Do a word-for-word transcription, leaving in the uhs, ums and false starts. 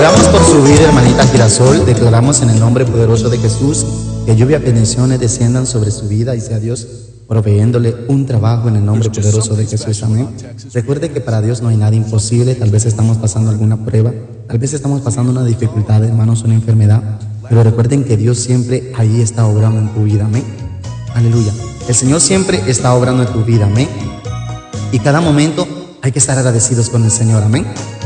Oramos por su vida, hermanita Girasol. Declaramos en el nombre poderoso de Jesús que lluvia de bendiciones desciendan sobre su vida y sea Dios proveyéndole un trabajo en el nombre poderoso de Jesús. Amén. Recuerde que para Dios no hay nada imposible. Tal vez estamos pasando alguna prueba, tal vez estamos pasando una dificultad, hermanos, una enfermedad, pero recuerden que Dios siempre ahí está obrando en tu vida. Amén. Aleluya. El Señor siempre está obrando en tu vida. Amén. Y cada momento hay que estar agradecidos con el Señor. Amén.